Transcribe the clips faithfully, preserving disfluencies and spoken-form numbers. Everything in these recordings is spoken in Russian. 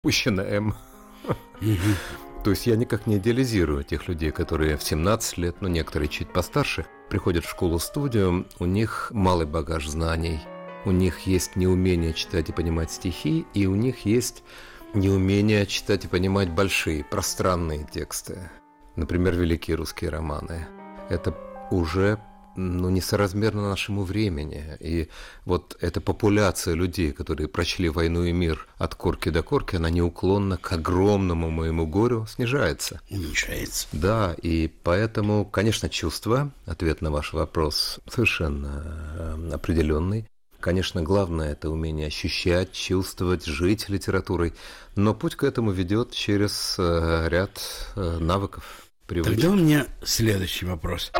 пущено М. То есть я никак не идеализирую тех людей, которые в семнадцать лет, ну, некоторые чуть постарше, приходят в школу-студию, у них малый багаж знаний, у них есть неумение читать и понимать стихи, и у них есть неумение читать и понимать большие, пространные тексты. Например, великие русские романы. Это уже, ну, несоразмерно нашему времени. И вот эта популяция людей, которые прочли «Войну и мир» от корки до корки, она неуклонно к огромному моему горю снижается. Уменьшается. Да, и поэтому, конечно, чувство, ответ на ваш вопрос совершенно определенный. Конечно, главное – это умение ощущать, чувствовать, жить литературой, но путь к этому ведет через ряд навыков, привычек. Тогда у меня следующий вопрос.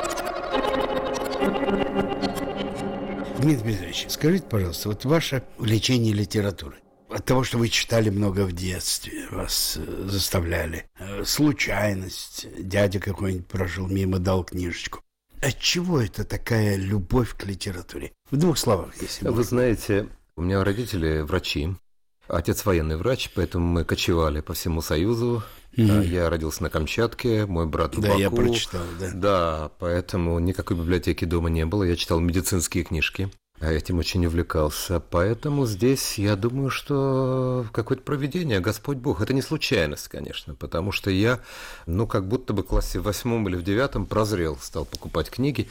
Дмитрий Дмитриевич, скажите, пожалуйста, вот ваше увлечение литературой, от того, что вы читали много в детстве, вас заставляли, случайность, дядя какой-нибудь прошел мимо, дал книжечку. От чего это такая любовь к литературе? В двух словах, если можно. Вы знаете, у меня родители врачи, отец военный врач, поэтому мы кочевали по всему Союзу. Mm-hmm. Я родился на Камчатке, мой брат в да, Баку. Да, я прочитал, да. Да, поэтому никакой библиотеки дома не было. Я читал медицинские книжки, а этим очень увлекался. Поэтому здесь, я думаю, что какое-то провидение, Господь Бог. Это не случайность, конечно, потому что я, ну, как будто бы в классе в восьмом или в девятом прозрел, стал покупать книги.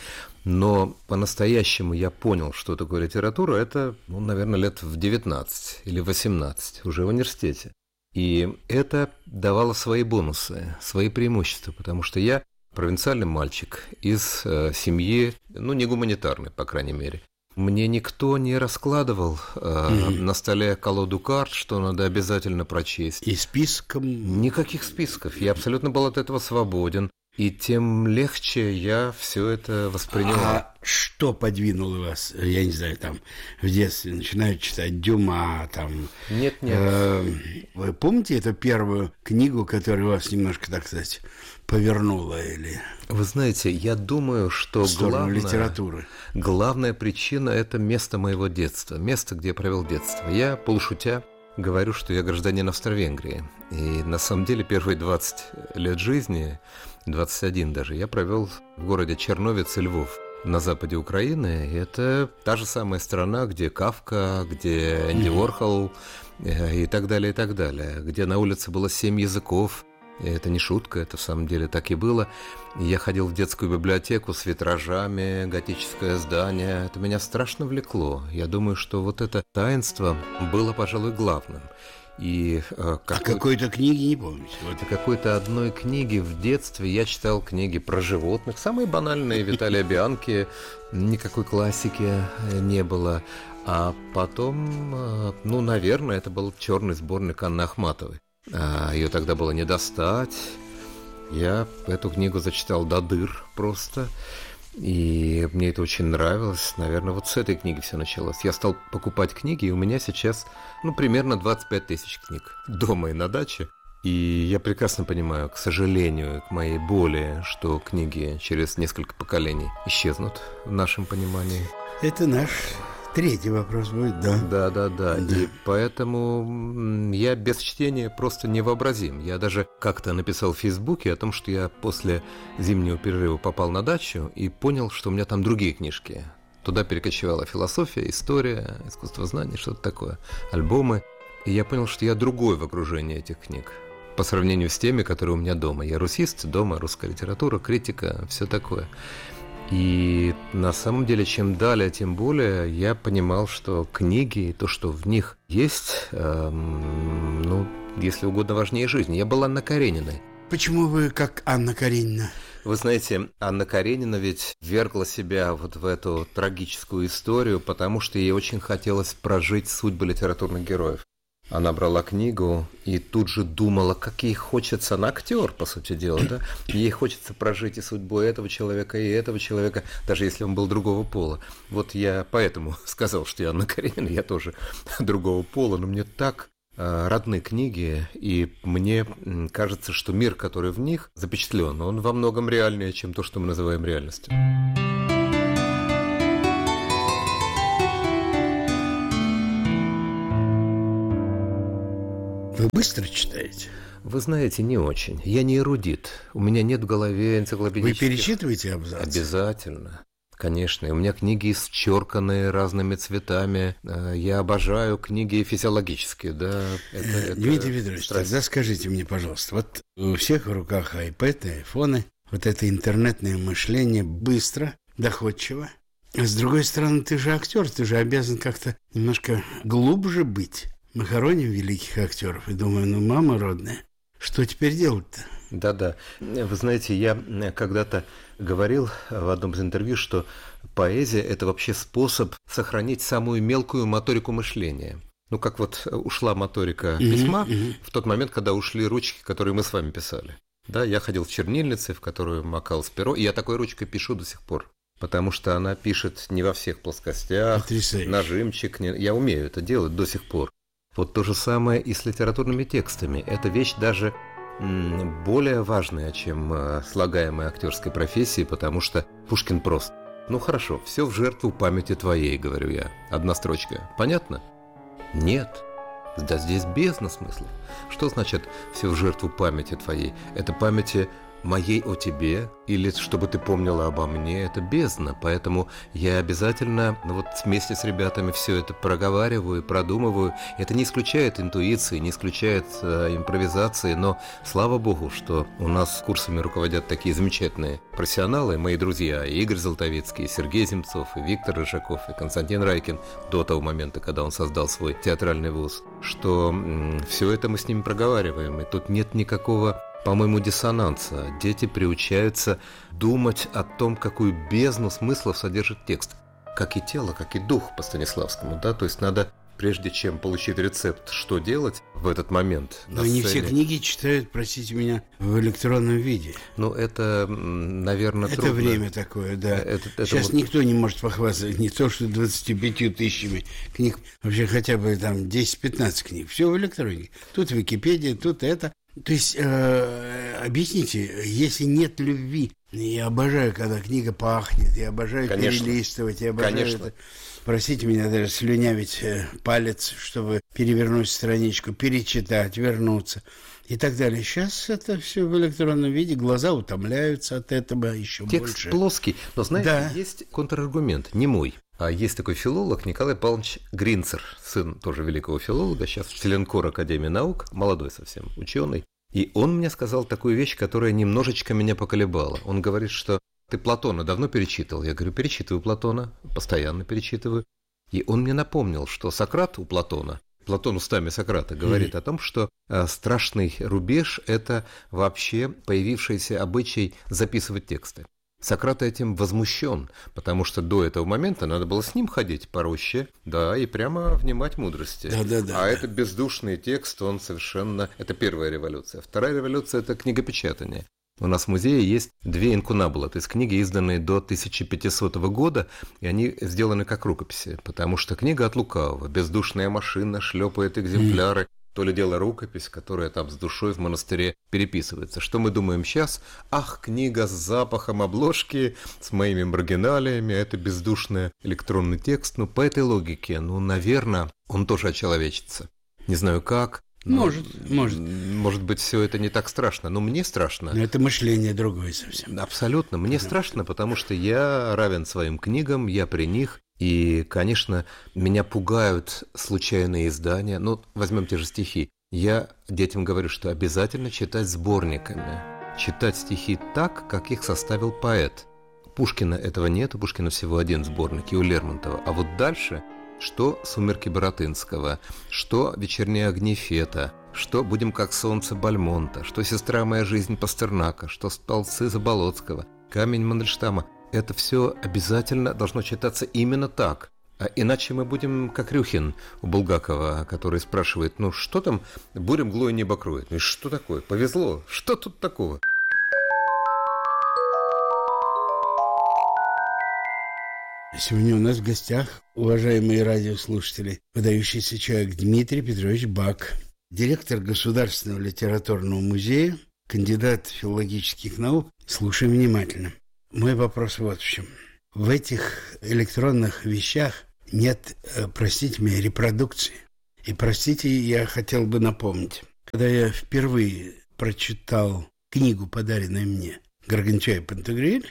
Но по-настоящему я понял, что такое литература, это, ну, наверное, лет в девятнадцать или восемнадцать, уже в университете. И это давало свои бонусы, свои преимущества, потому что я провинциальный мальчик из э, семьи, ну, не гуманитарной, по крайней мере. Мне никто не раскладывал э, mm-hmm. на столе колоду карт, что надо обязательно прочесть. И списком? Никаких списков. Я абсолютно был от этого свободен. И тем легче я все это воспринимал. А что подвинуло вас, я не знаю, там, в детстве начинают читать Дюма, там... Нет, нет. Э, вы помните эту первую книгу, которая вас немножко, так сказать, повернула или... Вы знаете, я думаю, что главное, литературы. главная причина – это место моего детства, место, где я провел детство. Я, полушутя, говорю, что я гражданин Австро-Венгрии. И на самом деле первые двадцать лет жизни, двадцать один даже, я провел в городе Черновец и Львов на западе Украины. И это та же самая страна, где Кафка, где Энди Уорхол и так далее, и так далее. Где на улице было семь языков. И это не шутка, это в самом деле так и было. Я ходил в детскую библиотеку с витражами, готическое здание. Это меня страшно влекло. Я думаю, что вот это таинство было, пожалуй, главным. И, э, как... А какой-то книги не помните? Вот какой-то одной книги в детстве я читал книги про животных. Самые банальные, Виталия Бианки, никакой классики не было. А потом, ну, наверное, это был черный сборник Анны Ахматовой. Ее тогда было не достать. Я эту книгу зачитал до дыр просто. И мне это очень нравилось. Наверное, вот с этой книги все началось. Я стал покупать книги, и у меня сейчас, ну, примерно двадцать пять тысяч книг дома и на даче. И я прекрасно понимаю, к сожалению, к моей боли, что книги через несколько поколений исчезнут в нашем понимании. Это наш третий вопрос будет, да. Да, да, да. Да. И поэтому я без чтения просто невообразим. Я даже как-то написал в Фейсбуке о том, что я после зимнего перерыва попал на дачу и понял, что у меня там другие книжки. Туда перекочевала философия, история, искусствознание, что-то такое, альбомы. И я понял, что я другой в окружении этих книг по сравнению с теми, которые у меня дома. Я русист, дома русская литература, критика, все такое. И на самом деле, чем далее, тем более я понимал, что книги и то, что в них есть, эм, ну, если угодно, важнее жизни. Я был Анна Карениной. Почему вы как Анна Каренина? Вы знаете, Анна Каренина ведь ввергла себя вот в эту трагическую историю, потому что ей очень хотелось прожить судьбы литературных героев. Она брала книгу и тут же думала, как ей хочется, она актер, по сути дела, да? Ей хочется прожить и судьбу этого человека, и этого человека, даже если он был другого пола. Вот я поэтому сказал, что я Анна Каренина, я тоже другого пола, но мне так э, родны книги, и мне кажется, что мир, который в них запечатлен, он во многом реальнее, чем то, что мы называем реальностью. Вы быстро читаете? Вы знаете, не очень. Я не эрудит. У меня нет в голове энциклопедических... Вы перечитываете абзацы? Обязательно. Конечно. У меня книги исчерканные разными цветами. Я обожаю книги физиологические. Да, это, это Дмитрий Петрович, страсть. тогда скажите мне, пожалуйста, вот у всех в руках айпэды, айфоны, вот это интернетное мышление быстро, доходчиво. А с другой стороны, ты же актер, ты же обязан как-то немножко глубже быть. Мы хороним великих актеров и думаю, ну, мама родная, что теперь делать-то? Да-да. Вы знаете, я когда-то говорил в одном из интервью, что поэзия – это вообще способ сохранить самую мелкую моторику мышления. Ну, как вот ушла моторика mm-hmm, письма mm-hmm. в тот момент, когда ушли ручки, которые мы с вами писали. Да, я ходил в чернильницы, в которую макал с перо, и я такой ручкой пишу до сих пор. Потому что она пишет не во всех плоскостях, Потрясающе. Нажимчик. Не... Я умею это делать до сих пор. Вот то же самое и с литературными текстами. Эта вещь даже м, более важная, чем э, слагаемая актерской профессии, потому что Пушкин прост. Ну хорошо, все в жертву памяти твоей, говорю я. Одна строчка. Понятно? Нет. Да здесь бездна смыслов. Что значит все в жертву памяти твоей? Это памяти моей о тебе, или чтобы ты помнила обо мне, это бездна. Поэтому я обязательно, ну вот вместе с ребятами все это проговариваю, продумываю. Это не исключает интуиции, не исключает э, импровизации, но слава богу, что у нас курсами руководят такие замечательные профессионалы, мои друзья, и Игорь Золотовицкий, и Сергей Земцов, и Виктор Рыжаков, и Константин Райкин, до того момента, когда он создал свой театральный вуз, что м- все это мы с ними проговариваем, и тут нет никакого, по-моему, диссонанса. Дети приучаются думать о том, какую бездну смыслов содержит текст. Как и тело, как и дух по Станиславскому, да, то есть надо, прежде чем получить рецепт, что делать в этот момент. Но не все книги читают, простите меня, в электронном виде. Ну, это, наверное, это трудно. время такое, да. Это, это Сейчас вот... никто не может похвастаться, не то, что двадцатью пятью тысячами книг, вообще хотя бы там десять-пятнадцать книг. Все в электронике. Тут Википедия, тут это. То есть, э, объясните, если нет любви, я обожаю, когда книга пахнет, я обожаю Конечно. перелистывать, я обожаю Конечно. это. Простите меня, даже слюнявить палец, чтобы перевернуть страничку, перечитать, вернуться и так далее. Сейчас это все в электронном виде, глаза утомляются от этого еще Текст больше. Текст плоский, но, знаете, да. есть контраргумент, не мой. А есть такой филолог Николай Павлович Гринцер, сын тоже великого филолога, сейчас членкор Академии наук, молодой совсем, ученый. И он мне сказал такую вещь, которая немножечко меня поколебала. Он говорит, что ты Платона давно перечитывал? Я говорю, перечитываю Платона, постоянно перечитываю. И он мне напомнил, что Сократ у Платона, Платон устами Сократа говорит mm-hmm. о том, что э, страшный рубеж – это вообще появившийся обычай записывать тексты. Сократ этим возмущен, потому что до этого момента надо было с ним ходить по роще, да, и прямо внимать мудрости. Да, да, да, а да. это бездушный текст, он совершенно… Это первая революция. Вторая революция – это книгопечатание. У нас в музее есть две инкунабула, то есть книги, изданные до тысяча пятисотого года, и они сделаны как рукописи, потому что книга от лукавого, бездушная машина шлепает экземпляры, mm. то ли дело рукопись, которая там с душой в монастыре переписывается. Что мы думаем сейчас? Ах, книга с запахом обложки, с моими маргиналиями, это бездушный электронный текст. Ну, по этой логике, ну, наверное, он тоже очеловечится. Не знаю как. Но, может, может. Может быть, все это не так страшно, но мне страшно. Но это мышление другое совсем. Абсолютно. Мне да. страшно, потому что я равен своим книгам, я при них. И, конечно, меня пугают случайные издания. Ну, возьмем те же стихи. Я детям говорю, что обязательно читать сборниками. Читать стихи так, как их составил поэт. Пушкина этого нет, у Пушкина всего один сборник, и у Лермонтова. А вот дальше... Что «Сумерки» Баратынского, что «Вечерние огни» Фета, что «Будем как солнце» Бальмонта, что «Сестра моя жизнь» Пастернака, что «Столбцы» Заболоцкого, «Камень» Мандельштама. Это все обязательно должно читаться именно так. А иначе мы будем как Рюхин у Булгакова, который спрашивает, ну что там «Буря мглой небо кроет»? Ну и что такое? Повезло? Что тут такого? Сегодня у нас в гостях, уважаемые радиослушатели, выдающийся человек Дмитрий Петрович Бак, директор Государственного литературного музея, кандидат филологических наук. Слушаем внимательно. Мой вопрос вот в чем. В этих электронных вещах нет, простите меня, репродукции. И, простите, я хотел бы напомнить. Когда я впервые прочитал книгу, подаренную мне, «Гарганча и Пантагрюэль»,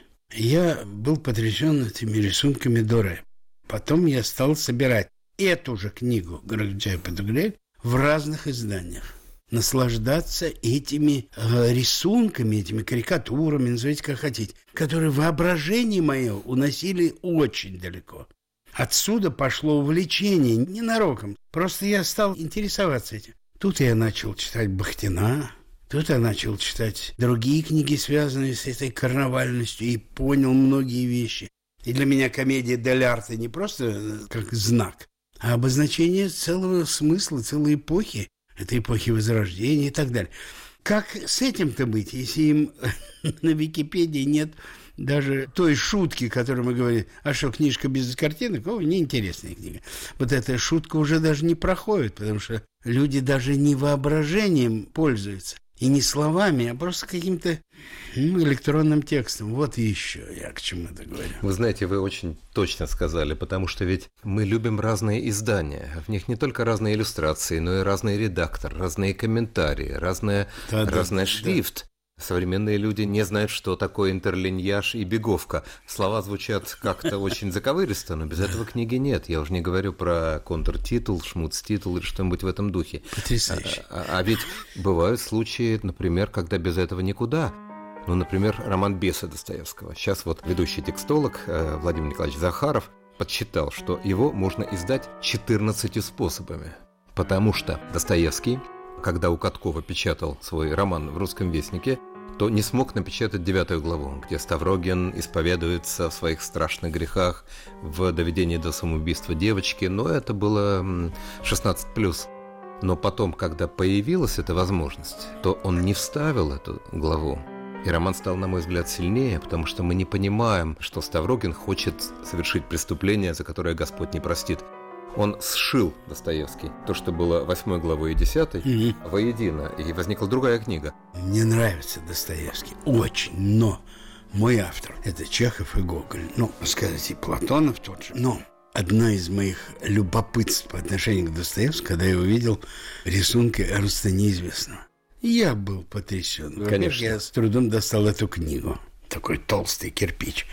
я был потрясен этими рисунками Доре. Потом я стал собирать эту же книгу «Гарганча и Пантагрюэль» в разных изданиях. Наслаждаться этими э, рисунками, этими карикатурами, назовите как хотите, которые воображение мое уносили очень далеко. Отсюда пошло увлечение, ненароком. Просто я стал интересоваться этим. Тут я начал читать Бахтина, тут я начал читать другие книги, связанные с этой карнавальностью, и понял многие вещи. И для меня комедия дель арте не просто как знак, а обозначение целого смысла, целой эпохи, этой эпохи Возрождения и так далее. Как с этим-то быть, если им на Википедии нет даже той шутки, которую мы говорим, а что, книжка без картинок? О, неинтересная книга. Вот эта шутка уже даже не проходит, потому что люди даже не воображением пользуются, и не словами, а просто каким-то ну, электронным текстом. Вот и еще я к чему это говорю. Вы знаете, вы очень точно сказали, потому что ведь мы любим разные издания. В них не только разные иллюстрации, но и разный редактор, разные комментарии, разная, да, разный да, шрифт. Да. Современные люди не знают, что такое интерлиньяж и беговка. Слова звучат как-то очень заковыристо, но без этого книги нет. Я уже не говорю про контртитул, шмуцтитул или что-нибудь в этом духе. Потрясающе. А, а ведь бывают случаи, например, когда без этого никуда. Ну, например, роман «Бесы» Достоевского. Сейчас вот ведущий текстолог Владимир Николаевич Захаров подсчитал, что его можно издать четырнадцатью способами. Потому что Достоевский, когда у Каткова печатал свой роман в «Русском вестнике», то не смог напечатать девятую главу, где Ставрогин исповедуется в своих страшных грехах в доведении до самоубийства девочки, но это было шестнадцать плюс. Но потом, когда появилась эта возможность, то он не вставил эту главу. И роман стал, на мой взгляд, сильнее, потому что мы не понимаем, что Ставрогин хочет совершить преступление, за которое Господь не простит. Он сшил, Достоевский, то, что было восьмой главой и десятой, mm-hmm. воедино, и возникла другая книга. Мне нравится Достоевский, очень, но мой автор – это Чехов и Гоголь. Ну, сказать, и Платонов тот же. Но одно из моих любопытств по отношению к Достоевскому, когда я увидел рисунки Эрнста Неизвестного. Я был потрясен. Конечно. Я с трудом достал эту книгу. Такой толстый кирпич.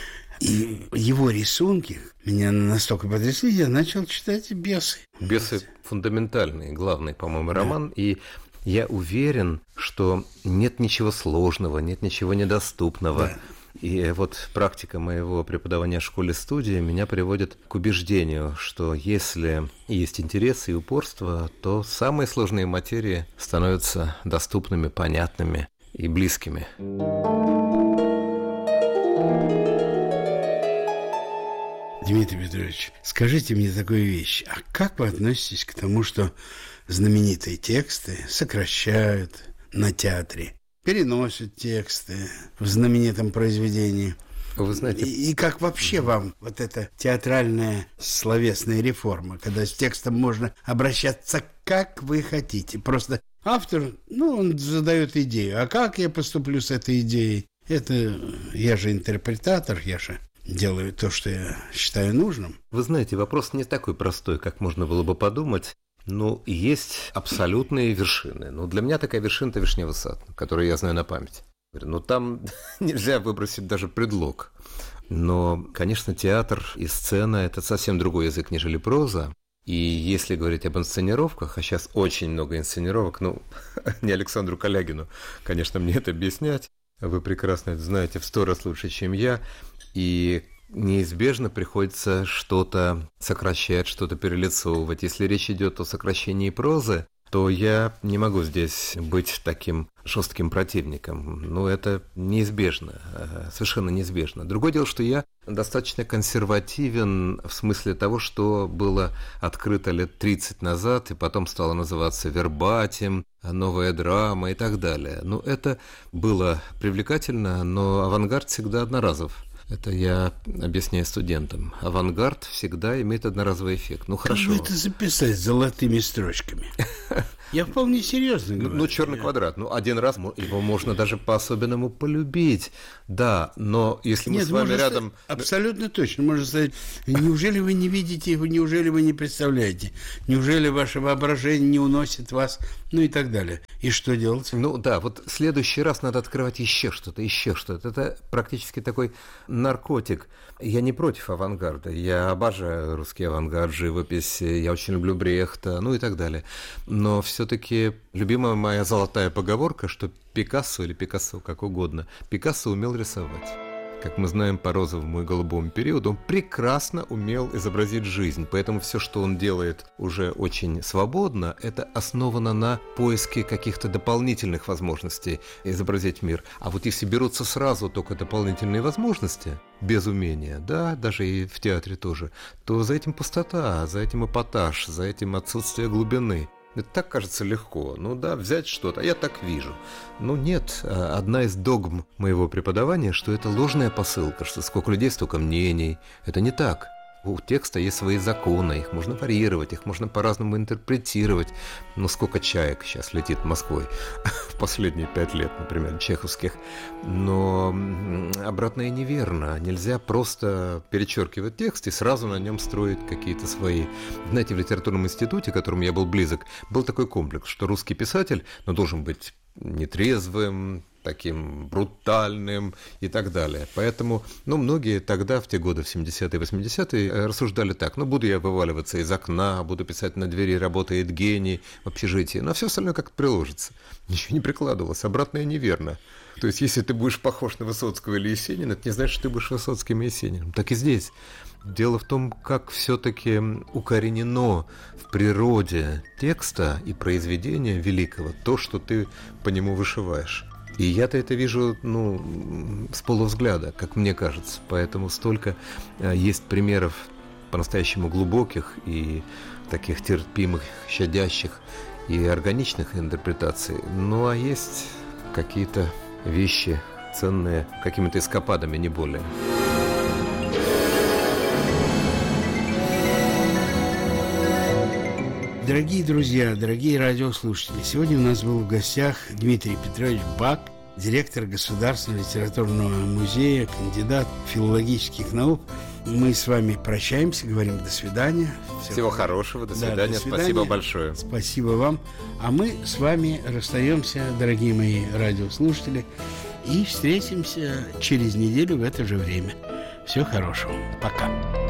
И его рисунки меня настолько потрясли, я начал читать «Бесы». «Бесы» фундаментальный, главный, по-моему, роман. Да. И я уверен, что нет ничего сложного, нет ничего недоступного. Да. И вот практика моего преподавания в школе-студии меня приводит к убеждению, что если есть интерес и упорство, то самые сложные материи становятся доступными, понятными и близкими. Дмитрий Петрович, скажите мне такую вещь. А как вы относитесь к тому, что знаменитые тексты сокращают на театре, переносят тексты в знаменитом произведении? Вы знаете... И, и как вообще вам вот эта театральная словесная реформа, когда с текстом можно обращаться как вы хотите? Просто автор, ну, он задает идею. А как я поступлю с этой идеей? Это я же интерпретатор, я же... делаю то, что я считаю нужным. Вы знаете, вопрос не такой простой, как можно было бы подумать. Ну, есть абсолютные вершины. Ну, для меня такая вершина – это Вишневый сад, которую я знаю на память. Ну, там нельзя выбросить даже предлог. Но, конечно, театр и сцена – это совсем другой язык, нежели проза. И если говорить об инсценировках, а сейчас очень много инсценировок, ну, не Александру Калягину, конечно, мне это объяснять. Вы прекрасно это знаете в сто раз лучше, чем я. И неизбежно приходится что-то сокращать, что-то перелицовывать. Если речь идет о сокращении прозы, то я не могу здесь быть таким жестким противником. Ну, это неизбежно, совершенно неизбежно. Другое дело, что я достаточно консервативен в смысле того, что было открыто лет тридцать назад, и потом стало называться вербатим, новая драма и так далее. Ну, это было привлекательно, но авангард всегда одноразов. Это я объясняю студентам. Авангард всегда имеет одноразовый эффект. Ну, хорошо. Как бы это записать золотыми строчками? Я вполне серьезно Ну, говорю. ну, черный Я- квадрат. Ну, один раз мо- его можно даже по-особенному полюбить. Да, но если мы Нет, с вами можно рядом... сказать- абсолютно точно. Можно сказать, неужели вы не видите, вы- неужели вы не представляете, неужели ваше воображение не уносит вас, ну и так далее. И что делать? Ну да, вот в следующий раз надо открывать еще что-то, еще что-то. Это практически такой наркотик. Я не против авангарда. Я обожаю русский авангард, живопись. Я очень люблю Брехта, ну и так далее. Но все-таки любимая моя золотая поговорка, что Пикассо или Пикассо, как угодно, Пикассо умел рисовать. Как мы знаем по розовому и голубому периоду, он прекрасно умел изобразить жизнь. Поэтому все, что он делает уже очень свободно, это основано на поиске каких-то дополнительных возможностей изобразить мир. А вот если берутся сразу только дополнительные возможности, без умения, да, даже и в театре тоже, то за этим пустота, за этим эпатаж, за этим отсутствие глубины. Это так кажется легко. Ну да, взять что-то, а я так вижу. Ну нет, одна из догм моего преподавания, что это ложная посылка, что сколько людей, столько мнений. Это не так. У текста есть свои законы, их можно варьировать, их можно по-разному интерпретировать. Но сколько чаек сейчас летит Москвой в последние пять лет, например, чеховских. Но обратное неверно. Нельзя просто перечеркивать текст и сразу на нем строить какие-то свои. Знаете, в литературном институте, которому я был близок, был такой комплекс, что русский писатель, ну, должен быть нетрезвым, таким брутальным и так далее. Поэтому, ну, многие тогда, в те годы, в семидесятые, восьмидесятые, рассуждали так: ну, буду я вываливаться из окна, буду писать на двери, работает гений в общежитии, но все остальное как-то приложится. Ничего не прикладывалось, обратное неверно. То есть, если ты будешь похож на Высоцкого или Есенина, это не значит, что ты будешь Высоцким и Есениным. Так и здесь. Дело в том, как все-таки укоренено в природе текста и произведения великого то, что ты по нему вышиваешь. И я-то это вижу, ну, с полувзгляда, как мне кажется. Поэтому столько э, есть примеров по-настоящему глубоких и таких терпимых, щадящих и органичных интерпретаций. Ну, а есть какие-то вещи ценные какими-то эскападами, не более. Дорогие друзья, дорогие радиослушатели, сегодня у нас был в гостях Дмитрий Петрович Бак, директор Государственного литературного музея, кандидат филологических наук. Мы с вами прощаемся, говорим до свидания. Всего, Всего хорошего, до свидания. Да, до свидания. Спасибо большое. Спасибо вам. А мы с вами расстаемся, дорогие мои радиослушатели, и встретимся через неделю в это же время. Всего хорошего. Пока.